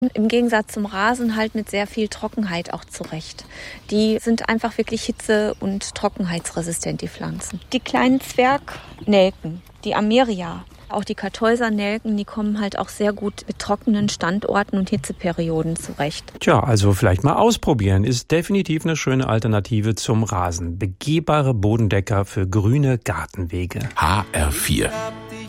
Im Gegensatz zum Rasen halt mit sehr viel Trockenheit auch zurecht. Die sind einfach wirklich hitze- und trockenheitsresistent, die Pflanzen. Die kleinen Zwergnelken, die Ameria, auch die Kartäusernelken, die kommen halt auch sehr gut mit trockenen Standorten und Hitzeperioden zurecht. Tja, also vielleicht mal ausprobieren. Ist definitiv eine schöne Alternative zum Rasen. Begehbare Bodendecker für grüne Gartenwege. HR4